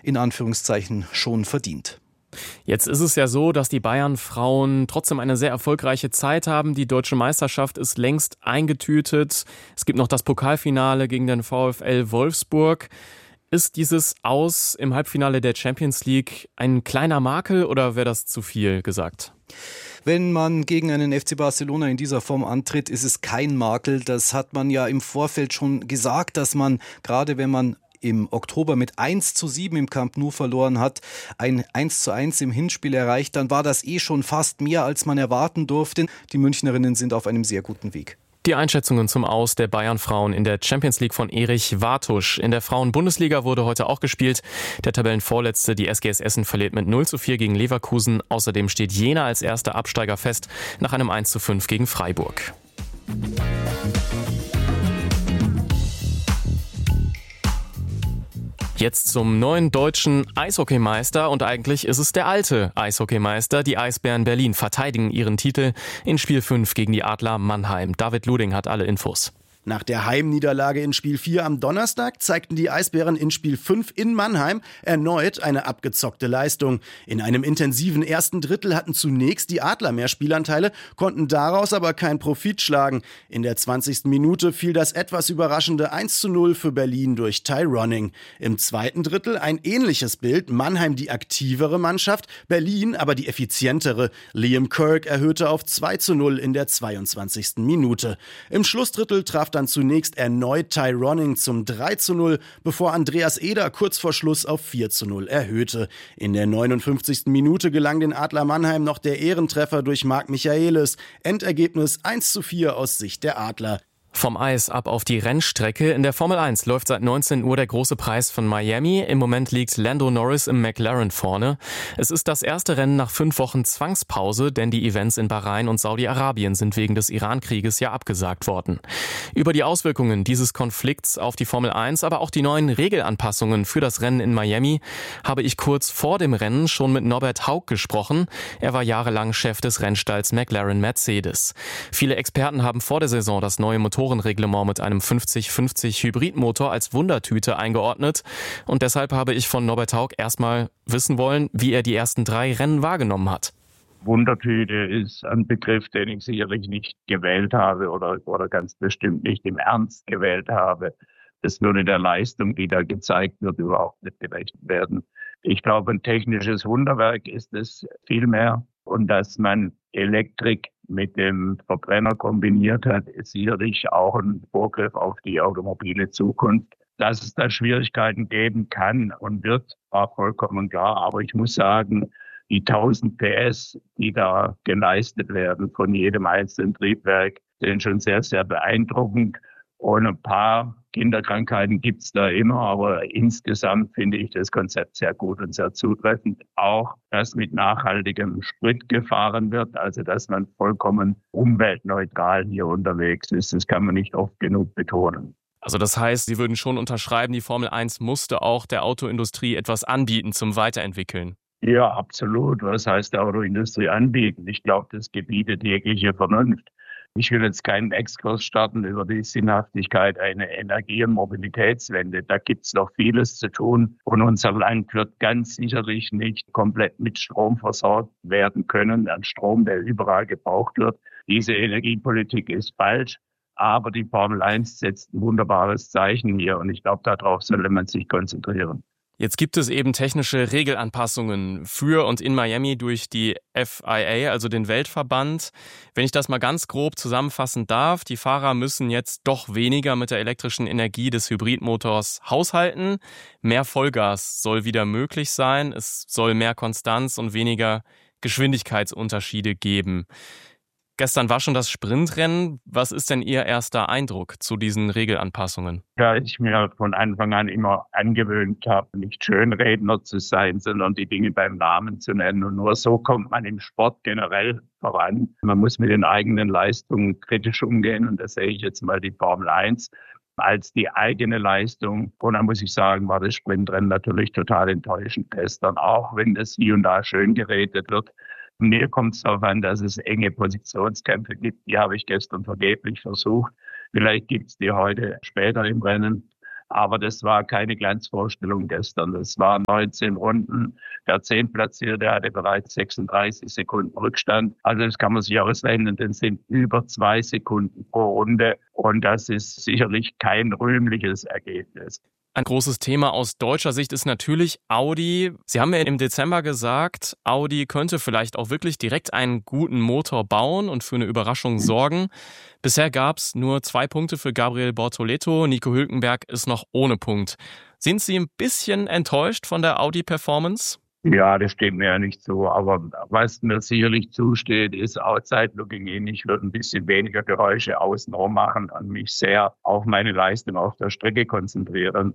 in Anführungszeichen schon verdient. Jetzt ist es ja so, dass die Bayern-Frauen trotzdem eine sehr erfolgreiche Zeit haben. Die deutsche Meisterschaft ist längst eingetütet. Es gibt noch das Pokalfinale gegen den VfL Wolfsburg. Ist dieses Aus im Halbfinale der Champions League ein kleiner Makel oder wäre das zu viel gesagt? Wenn man gegen einen FC Barcelona in dieser Form antritt, ist es kein Makel. Das hat man ja im Vorfeld schon gesagt, dass man, gerade wenn man im Oktober mit 1:7 im Camp Nou verloren hat, ein 1:1 im Hinspiel erreicht, dann war das schon fast mehr, als man erwarten durfte. Die Münchnerinnen sind auf einem sehr guten Weg. Die Einschätzungen zum Aus der Bayern-Frauen in der Champions League von Erich Wartusch. In der Frauen-Bundesliga wurde heute auch gespielt. Der Tabellenvorletzte, die SGS Essen, verliert mit 0:4 gegen Leverkusen. Außerdem steht Jena als erster Absteiger fest nach einem 1:5 gegen Freiburg. Jetzt zum neuen deutschen Eishockeymeister und eigentlich ist es der alte Eishockeymeister. Die Eisbären Berlin verteidigen ihren Titel in Spiel 5 gegen die Adler Mannheim. David Luding hat alle Infos. Nach der Heimniederlage in Spiel 4 am Donnerstag zeigten die Eisbären in Spiel 5 in Mannheim erneut eine abgezockte Leistung. In einem intensiven ersten Drittel hatten zunächst die Adler mehr Spielanteile, konnten daraus aber keinen Profit schlagen. In der 20. Minute fiel das etwas überraschende 1:0 für Berlin durch Ty Ronning. Im zweiten Drittel ein ähnliches Bild, Mannheim die aktivere Mannschaft, Berlin aber die effizientere. Liam Kirk erhöhte auf 2:0 in der 22. Minute. Im Schlussdrittel traf dann zunächst erneut Ty Ronning zum 3:0, bevor Andreas Eder kurz vor Schluss auf 4:0 erhöhte. In der 59. Minute gelang den Adler Mannheim noch der Ehrentreffer durch Marc Michaelis. Endergebnis 1:4 aus Sicht der Adler. Vom Eis ab auf die Rennstrecke. In der Formel 1 läuft seit 19 Uhr der große Preis von Miami. Im Moment liegt Lando Norris im McLaren vorne. Es ist das erste Rennen nach 5 Wochen Zwangspause, denn die Events in Bahrain und Saudi-Arabien sind wegen des Iran-Krieges ja abgesagt worden. Über die Auswirkungen dieses Konflikts auf die Formel 1, aber auch die neuen Regelanpassungen für das Rennen in Miami, habe ich kurz vor dem Rennen schon mit Norbert Haug gesprochen. Er war jahrelang Chef des Rennstalls McLaren Mercedes. Viele Experten haben vor der Saison das neue Motorenreglement mit einem 50/50 Hybridmotor als Wundertüte eingeordnet. Und deshalb habe ich von Norbert Haug erstmal wissen wollen, wie er die ersten 3 Rennen wahrgenommen hat. Wundertüte ist ein Begriff, den ich sicherlich nicht gewählt habe oder ganz bestimmt nicht im Ernst gewählt habe. Das würde der Leistung, die da gezeigt wird, überhaupt nicht gerecht werden. Ich glaube, ein technisches Wunderwerk ist es vielmehr. Und dass man Elektrik mit dem Verbrenner kombiniert hat, ist sicherlich auch ein Vorgriff auf die automobile Zukunft. Dass es da Schwierigkeiten geben kann und wird, war vollkommen klar. Aber ich muss sagen, die 1000 PS, die da geleistet werden von jedem einzelnen Triebwerk, sind schon sehr, sehr beeindruckend. Und ein paar Kinderkrankheiten gibt's da immer, aber insgesamt finde ich das Konzept sehr gut und sehr zutreffend. Auch, dass mit nachhaltigem Sprit gefahren wird, also dass man vollkommen umweltneutral hier unterwegs ist. Das kann man nicht oft genug betonen. Also das heißt, Sie würden schon unterschreiben, die Formel 1 musste auch der Autoindustrie etwas anbieten zum Weiterentwickeln. Ja, absolut. Was heißt der Autoindustrie anbieten? Ich glaube, das gebietet jegliche Vernunft. Ich will jetzt keinen Exkurs starten über die Sinnhaftigkeit einer Energie- und Mobilitätswende. Da gibt's noch vieles zu tun. Und unser Land wird ganz sicherlich nicht komplett mit Strom versorgt werden können. Ein Strom, der überall gebraucht wird. Diese Energiepolitik ist falsch. Aber die Formel 1 setzt ein wunderbares Zeichen hier. Und ich glaube, darauf sollte man sich konzentrieren. Jetzt gibt es eben technische Regelanpassungen für und in Miami durch die FIA, also den Weltverband. Wenn ich das mal ganz grob zusammenfassen darf, die Fahrer müssen jetzt doch weniger mit der elektrischen Energie des Hybridmotors haushalten. Mehr Vollgas soll wieder möglich sein. Es soll mehr Konstanz und weniger Geschwindigkeitsunterschiede geben. Gestern war schon das Sprintrennen. Was ist denn Ihr erster Eindruck zu diesen Regelanpassungen? Ja, ich mir von Anfang an immer angewöhnt habe, nicht Schönredner zu sein, sondern die Dinge beim Namen zu nennen. Und nur so kommt man im Sport generell voran. Man muss mit den eigenen Leistungen kritisch umgehen. Und da sehe ich jetzt mal die Formel 1 als die eigene Leistung. Und da muss ich sagen, war das Sprintrennen natürlich total enttäuschend gestern, auch wenn das hier und da schön geredet wird. Mir kommt es darauf an, dass es enge Positionskämpfe gibt. Die habe ich gestern vergeblich versucht. Vielleicht gibt es die heute später im Rennen. Aber das war keine Glanzvorstellung gestern. Das waren 19 Runden. Der 10-Platzierte hatte bereits 36 Sekunden Rückstand. Also das kann man sich ausrechnen, das sind über 2 Sekunden pro Runde. Und das ist sicherlich kein rühmliches Ergebnis. Ein großes Thema aus deutscher Sicht ist natürlich Audi. Sie haben ja im Dezember gesagt, Audi könnte vielleicht auch wirklich direkt einen guten Motor bauen und für eine Überraschung sorgen. Bisher gab es nur 2 Punkte für Gabriel Bortoleto. Nico Hülkenberg ist noch ohne Punkt. Sind Sie ein bisschen enttäuscht von der Audi-Performance? Ja, das steht mir ja nicht so. Aber was mir sicherlich zusteht, ist Outside Looking In. Ich würde ein bisschen weniger Geräusche außenrum machen und mich sehr auf meine Leistung auf der Strecke konzentrieren.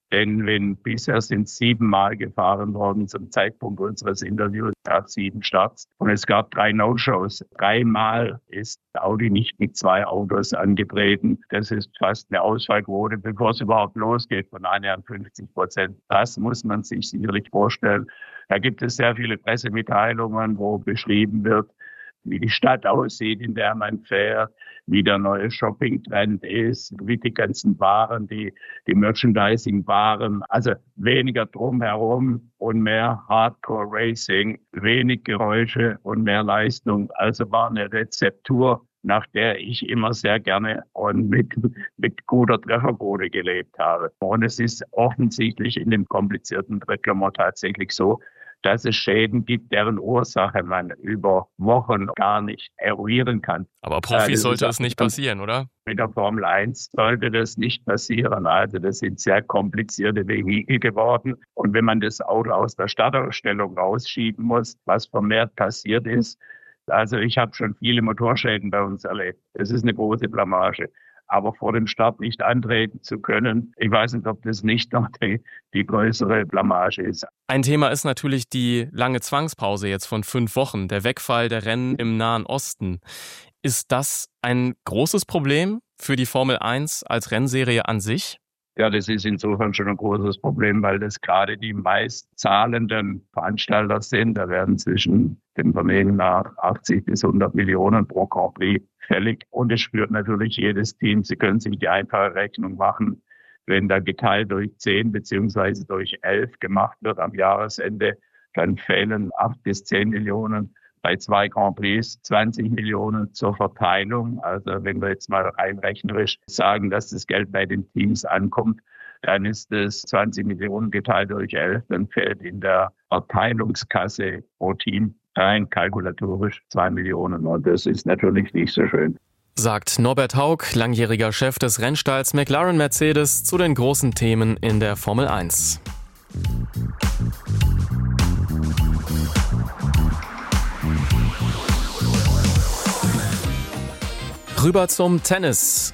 Denn bisher sind 7 Mal gefahren worden zum Zeitpunkt unseres Interviews, gab 7 Starts und es gab 3 No-Shows. 3 Mal ist Audi nicht mit 2 Autos angetreten. Das ist fast eine Ausfallquote, bevor es überhaupt losgeht, von annähernd 50%. Das muss man sich sicherlich vorstellen. Da gibt es sehr viele Pressemitteilungen, wo beschrieben wird, wie die Stadt aussieht, in der man fährt, wie der neue Shopping-Trend ist, wie die ganzen Waren, die Merchandising-Waren, also weniger drumherum und mehr Hardcore-Racing, wenig Geräusche und mehr Leistung. Also war eine Rezeptur, nach der ich immer sehr gerne und mit guter Trefferquote gelebt habe. Und es ist offensichtlich in dem komplizierten Reglement tatsächlich so, dass es Schäden gibt, deren Ursache man über Wochen gar nicht eruieren kann. Aber Profis sollte es nicht passieren, oder? Mit der Formel 1 sollte das nicht passieren. Also das sind sehr komplizierte Vehikel geworden. Und wenn man das Auto aus der Startausstellung rausschieben muss, was vermehrt passiert ist, also ich habe schon viele Motorschäden bei uns erlebt. Das ist eine große Blamage. Aber vor dem Start nicht antreten zu können, ich weiß nicht, ob das nicht noch die größere Blamage ist. Ein Thema ist natürlich die lange Zwangspause jetzt von 5 Wochen, der Wegfall der Rennen im Nahen Osten. Ist das ein großes Problem für die Formel 1 als Rennserie an sich? Ja, das ist insofern schon ein großes Problem, weil das gerade die meist zahlenden Veranstalter sind. Da werden zwischen dem Vermögen nach 80 bis 100 Millionen pro Grand Prix fällig. Und es spürt natürlich jedes Team. Sie können sich die einfache Rechnung machen. Wenn da geteilt durch 10 beziehungsweise durch 11 gemacht wird am Jahresende, dann fehlen 8 bis 10 Millionen. Bei 2 Grand Prix 20 Millionen zur Verteilung. Also wenn wir jetzt mal rein rechnerisch sagen, dass das Geld bei den Teams ankommt, dann ist es 20 Millionen geteilt durch 11. Dann fehlt in der Verteilungskasse pro Team rein kalkulatorisch 2 Millionen. Und das ist natürlich nicht so schön. Sagt Norbert Haug, langjähriger Chef des Rennstalls McLaren-Mercedes, zu den großen Themen in der Formel 1. Rüber zum Tennis.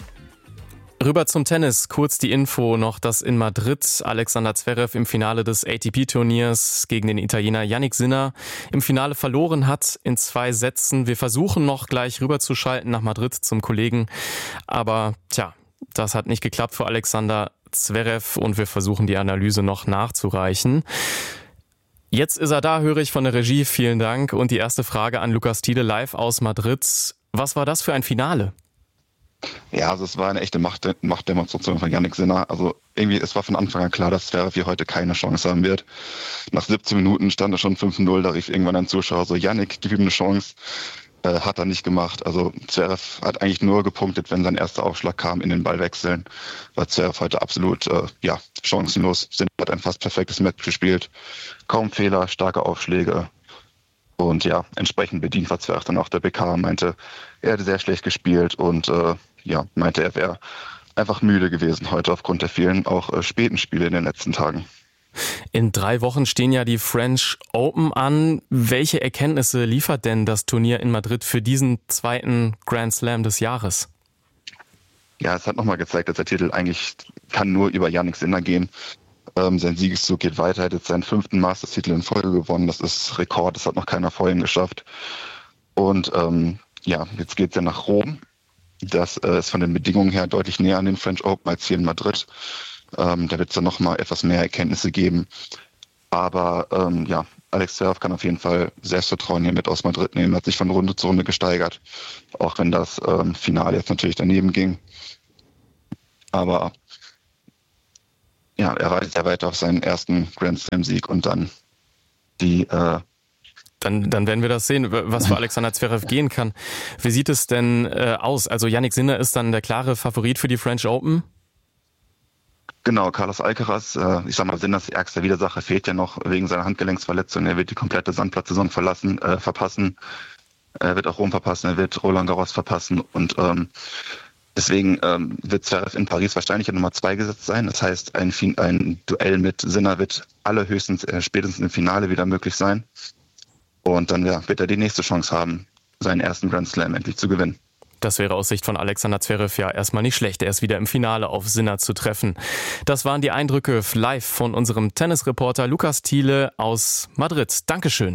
Kurz die Info noch, dass in Madrid Alexander Zverev im Finale des ATP-Turniers gegen den Italiener Jannik Sinner im Finale verloren hat in 2 Sätzen. Wir versuchen noch gleich rüberzuschalten nach Madrid zum Kollegen, aber das hat nicht geklappt für Alexander Zverev und wir versuchen die Analyse noch nachzureichen. Jetzt ist er da, höre ich von der Regie. Vielen Dank. Und die erste Frage an Lukas Thiele live aus Madrid. Was war das für ein Finale? Ja, also es war eine echte Machtdemonstration von Jannik Sinner. Also irgendwie, es war von Anfang an klar, dass Zverev hier heute keine Chance haben wird. Nach 17 Minuten stand er schon 5-0, da rief irgendwann ein Zuschauer so, Jannik, gib ihm eine Chance. Hat er nicht gemacht. Also Zverev hat eigentlich nur gepunktet, wenn sein erster Aufschlag kam in den Ballwechseln. War Zverev heute absolut chancenlos. Sinner hat ein fast perfektes Match gespielt. Kaum Fehler, starke Aufschläge. Und ja, entsprechend bedient war Zverev dann auch der PK, meinte, er hätte sehr schlecht gespielt und meinte, er wäre einfach müde gewesen heute aufgrund der vielen auch späten Spiele in den letzten Tagen. In 3 Wochen stehen ja die French Open an. Welche Erkenntnisse liefert denn das Turnier in Madrid für diesen 2. Grand Slam des Jahres? Ja, es hat nochmal gezeigt, dass der Titel eigentlich kann nur über Jannik Sinner gehen. Sein Siegeszug geht weiter, er hat jetzt seinen 5. Masters-Titel in Folge gewonnen. Das ist Rekord, das hat noch keiner vor ihm geschafft. Und jetzt geht es ja nach Rom. Das ist von den Bedingungen her deutlich näher an den French Open als hier in Madrid. Da wird es dann nochmal etwas mehr Erkenntnisse geben. Aber Alex Zverev kann auf jeden Fall Selbstvertrauen hier mit aus Madrid nehmen. Er hat sich von Runde zu Runde gesteigert. Auch wenn das Finale jetzt natürlich daneben ging. Aber ja, er wartet ja weiter auf seinen ersten Grand Slam-Sieg und dann die... Dann werden wir das sehen, was für Alexander Zverev gehen kann. Wie sieht es denn aus? Also Jannik Sinner ist dann der klare Favorit für die French Open? Genau, Carlos Alcaraz, ich sag mal, Sinners ärgster Widersacher fehlt ja noch wegen seiner Handgelenksverletzung. Er wird die komplette Sandplatzsaison verpassen. Er wird auch Rom verpassen, er wird Roland Garros verpassen und deswegen wird Zverev in Paris wahrscheinlich an Nummer 2 gesetzt sein. Das heißt, ein Duell mit Sinner wird allerhöchstens spätestens im Finale wieder möglich sein. Und dann wird er die nächste Chance haben, seinen ersten Grand Slam endlich zu gewinnen. Das wäre aus Sicht von Alexander Zverev ja erstmal nicht schlecht, erst wieder im Finale auf Sinner zu treffen. Das waren die Eindrücke live von unserem Tennisreporter Lukas Thiele aus Madrid. Dankeschön.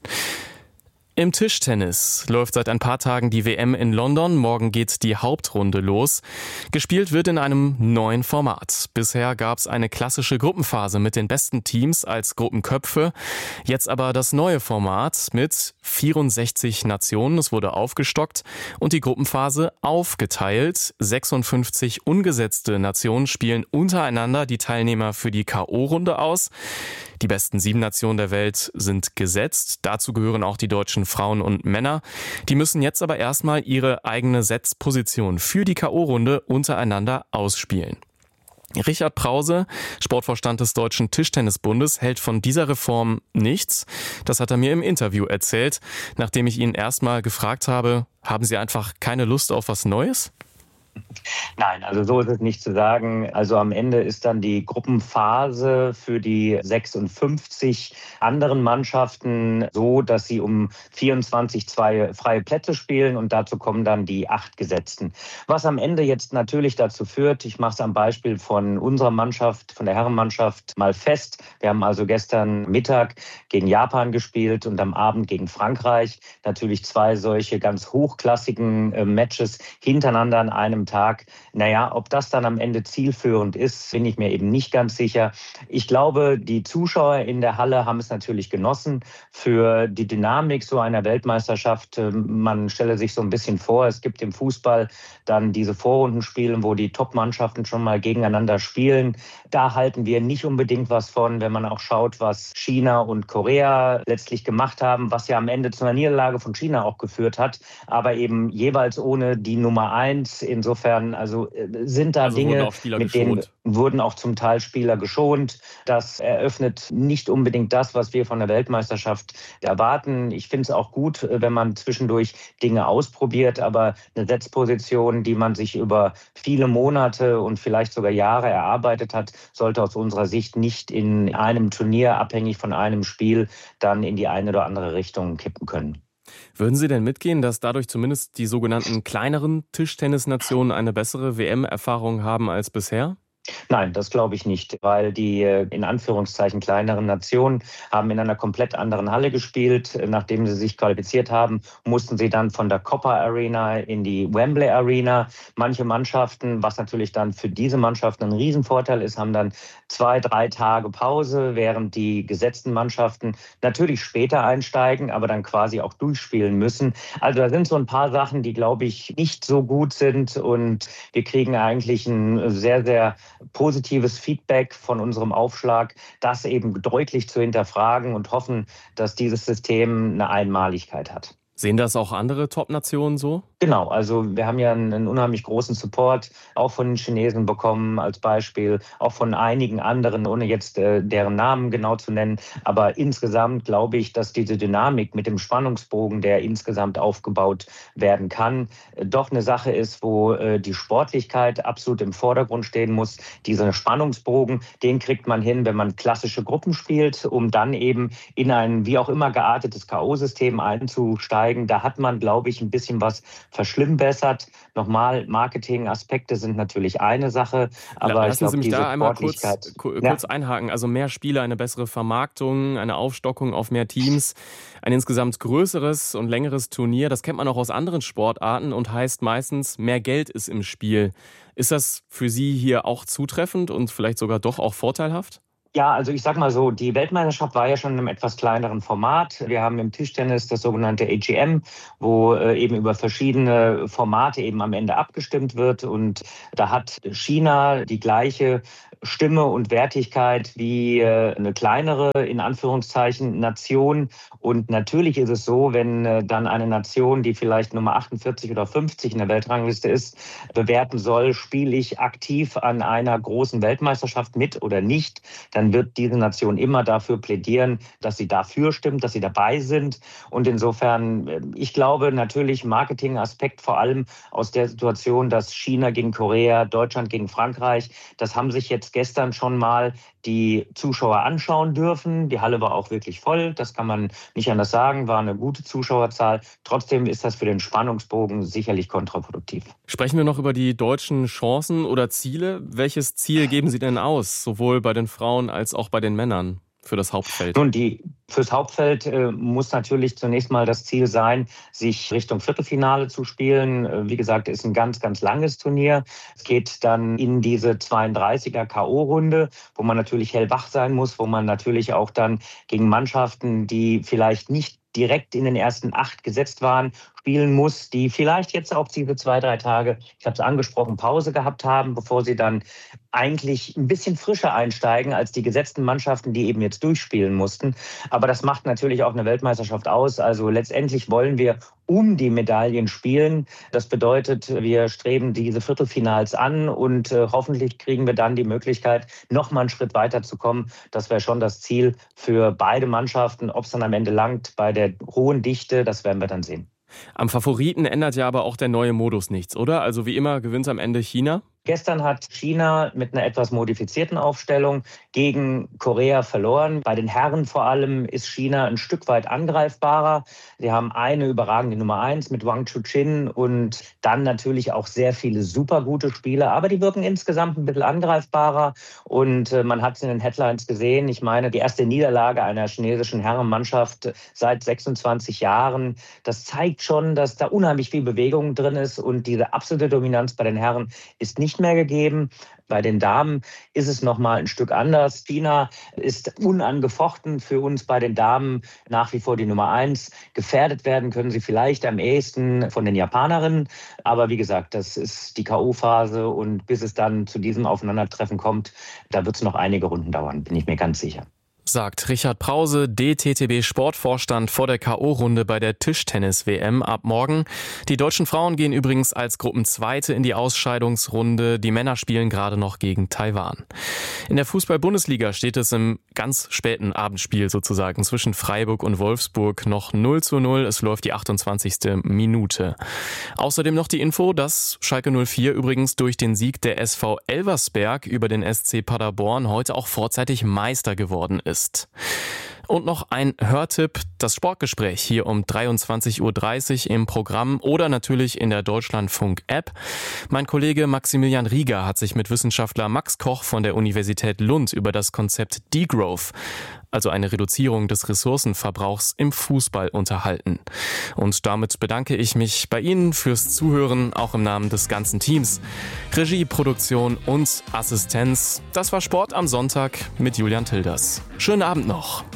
Im Tischtennis läuft seit ein paar Tagen die WM in London. Morgen geht die Hauptrunde los. Gespielt wird in einem neuen Format. Bisher gab es eine klassische Gruppenphase mit den besten Teams als Gruppenköpfe. Jetzt aber das neue Format mit 64 Nationen. Es wurde aufgestockt und die Gruppenphase aufgeteilt. 56 ungesetzte Nationen spielen untereinander die Teilnehmer für die K.O.-Runde aus. Die besten 7 Nationen der Welt sind gesetzt. Dazu gehören auch die deutschen Frauen und Männer. Die müssen jetzt aber erstmal ihre eigene Setzposition für die K.O.-Runde untereinander ausspielen. Richard Prause, Sportvorstand des Deutschen Tischtennisbundes, hält von dieser Reform nichts. Das hat er mir im Interview erzählt, nachdem ich ihn erstmal gefragt habe, haben Sie einfach keine Lust auf was Neues? Nein, also so ist es nicht zu sagen. Also am Ende ist dann die Gruppenphase für die 56 anderen Mannschaften so, dass sie um 24 freie Plätze spielen und dazu kommen dann die 8 Gesetzten. Was am Ende jetzt natürlich dazu führt, ich mache es am Beispiel von unserer Mannschaft, von der Herrenmannschaft mal fest. Wir haben also gestern Mittag gegen Japan gespielt und am Abend gegen Frankreich. Natürlich 2 solche ganz hochklassigen Matches hintereinander an einem Tag. Naja, ob das dann am Ende zielführend ist, bin ich mir eben nicht ganz sicher. Ich glaube, die Zuschauer in der Halle haben es natürlich genossen. Für die Dynamik so einer Weltmeisterschaft, man stelle sich so ein bisschen vor, es gibt im Fußball dann diese Vorrundenspiele, wo die Top-Mannschaften schon mal gegeneinander spielen. Da halten wir nicht unbedingt was von, wenn man auch schaut, was China und Korea letztlich gemacht haben, was ja am Ende zu einer Niederlage von China auch geführt hat, aber eben jeweils ohne die Nummer 1. Insofern also sind da Dinge, mit denen wurden auch zum Teil Spieler geschont. Das eröffnet nicht unbedingt das, was wir von der Weltmeisterschaft erwarten. Ich finde es auch gut, wenn man zwischendurch Dinge ausprobiert, aber eine Setzposition, die man sich über viele Monate und vielleicht sogar Jahre erarbeitet hat, sollte aus unserer Sicht nicht in einem Turnier, abhängig von einem Spiel, dann in die eine oder andere Richtung kippen können. Würden Sie denn mitgehen, dass dadurch zumindest die sogenannten kleineren Tischtennisnationen eine bessere WM-Erfahrung haben als bisher? Nein, das glaube ich nicht, weil die in Anführungszeichen kleineren Nationen haben in einer komplett anderen Halle gespielt. Nachdem sie sich qualifiziert haben, mussten sie dann von der Copper Arena in die Wembley Arena. Manche Mannschaften, was natürlich dann für diese Mannschaften ein Riesenvorteil ist, haben dann 2-3 Tage Pause, während die gesetzten Mannschaften natürlich später einsteigen, aber dann quasi auch durchspielen müssen. Also da sind so ein paar Sachen, die, glaube ich, nicht so gut sind und wir kriegen eigentlich ein sehr, sehr positives Feedback von unserem Aufschlag, das eben deutlich zu hinterfragen und hoffen, dass dieses System eine Einmaligkeit hat. Sehen das auch andere Top-Nationen so? Genau, also wir haben ja einen unheimlich großen Support auch von den Chinesen bekommen als Beispiel, auch von einigen anderen, ohne jetzt deren Namen genau zu nennen. Aber insgesamt glaube ich, dass diese Dynamik mit dem Spannungsbogen, der insgesamt aufgebaut werden kann, doch eine Sache ist, wo die Sportlichkeit absolut im Vordergrund stehen muss. Dieser Spannungsbogen, den kriegt man hin, wenn man klassische Gruppen spielt, um dann eben in ein wie auch immer geartetes K.O.-System einzusteigen. Da hat man, glaube ich, ein bisschen was verschlimmbessert. Nochmal, Marketing-Aspekte sind natürlich eine Sache, aber lassen Sie mich da einmal kurz ja. einhaken. Also mehr Spieler, eine bessere Vermarktung, eine Aufstockung auf mehr Teams, ein insgesamt größeres und längeres Turnier. Das kennt man auch aus anderen Sportarten und heißt meistens, mehr Geld ist im Spiel. Ist das für Sie hier auch zutreffend und vielleicht sogar doch auch vorteilhaft? Ja, also ich sag mal so, die Weltmeisterschaft war ja schon in einem etwas kleineren Format. Wir haben im Tischtennis das sogenannte AGM, wo eben über verschiedene Formate eben am Ende abgestimmt wird. Und da hat China die gleiche Stimme und Wertigkeit wie eine kleinere, in Anführungszeichen, Nation. Und natürlich ist es so, wenn dann eine Nation, die vielleicht Nummer 48 oder 50 in der Weltrangliste ist, bewerten soll, spiele ich aktiv an einer großen Weltmeisterschaft mit oder nicht, dann wird diese Nation immer dafür plädieren, dass sie dafür stimmt, dass sie dabei sind. Und insofern, ich glaube natürlich Marketingaspekt vor allem aus der Situation, dass China gegen Korea, Deutschland gegen Frankreich, das haben sich jetzt gestern schon mal die Zuschauer anschauen dürfen. Die Halle war auch wirklich voll, das kann man nicht anders sagen, war eine gute Zuschauerzahl. Trotzdem ist das für den Spannungsbogen sicherlich kontraproduktiv. Sprechen wir noch über die deutschen Chancen oder Ziele. Welches Ziel geben Sie denn aus, sowohl bei den Frauen als auch bei den Männern für das Hauptfeld? Nun, fürs Hauptfeld muss natürlich zunächst mal das Ziel sein, sich Richtung Viertelfinale zu spielen. Wie gesagt, ist ein ganz, ganz langes Turnier. Es geht dann in diese 32er K.O.-Runde, wo man natürlich hellwach sein muss, wo man natürlich auch dann gegen Mannschaften, die vielleicht nicht direkt in den ersten 8 gesetzt waren, spielen muss, die vielleicht jetzt auch diese 2-3 Tage, ich habe es angesprochen, Pause gehabt haben, bevor sie dann eigentlich ein bisschen frischer einsteigen als die gesetzten Mannschaften, die eben jetzt durchspielen mussten. Aber das macht natürlich auch eine Weltmeisterschaft aus. Also letztendlich wollen wir um die Medaillen spielen. Das bedeutet, wir streben diese Viertelfinals an und hoffentlich kriegen wir dann die Möglichkeit, noch mal einen Schritt weiter zu kommen. Das wäre schon das Ziel für beide Mannschaften. Ob es dann am Ende langt bei der hohen Dichte, das werden wir dann sehen. Am Favoriten ändert ja aber auch der neue Modus nichts, oder? Also wie immer gewinnt am Ende China? Gestern hat China mit einer etwas modifizierten Aufstellung gegen Korea verloren. Bei den Herren vor allem ist China ein Stück weit angreifbarer. Sie haben eine überragende Nummer 1 mit Wang Chuqin und dann natürlich auch sehr viele super gute Spieler. Aber die wirken insgesamt ein bisschen angreifbarer. Und man hat es in den Headlines gesehen. Ich meine, die erste Niederlage einer chinesischen Herrenmannschaft seit 26 Jahren. Das zeigt schon, dass da unheimlich viel Bewegung drin ist. Und diese absolute Dominanz bei den Herren ist nicht mehr gegeben. Bei den Damen ist es noch mal ein Stück anders. China ist unangefochten für uns bei den Damen nach wie vor die Nummer 1. Gefährdet werden können sie vielleicht am ehesten von den Japanerinnen. Aber wie gesagt, das ist die K.O.-Phase und bis es dann zu diesem Aufeinandertreffen kommt, da wird es noch einige Runden dauern, bin ich mir ganz sicher. Sagt Richard Brause, DTTB-Sportvorstand vor der K.O.-Runde bei der Tischtennis-WM ab morgen. Die deutschen Frauen gehen übrigens als Gruppenzweite in die Ausscheidungsrunde. Die Männer spielen gerade noch gegen Taiwan. In der Fußball-Bundesliga steht es im ganz späten Abendspiel sozusagen zwischen Freiburg und Wolfsburg noch 0:0. Es läuft die 28. Minute. Außerdem noch die Info, dass Schalke 04 übrigens durch den Sieg der SV Elversberg über den SC Paderborn heute auch vorzeitig Meister geworden ist. Und noch ein Hörtipp, das Sportgespräch hier um 23:30 Uhr im Programm oder natürlich in der Deutschlandfunk-App. Mein Kollege Maximilian Rieger hat sich mit Wissenschaftler Max Koch von der Universität Lund über das Konzept Degrowth, also eine Reduzierung des Ressourcenverbrauchs im Fußball, unterhalten. Und damit bedanke ich mich bei Ihnen fürs Zuhören, auch im Namen des ganzen Teams. Regie, Produktion und Assistenz. Das war Sport am Sonntag mit Julian Tilders. Schönen Abend noch.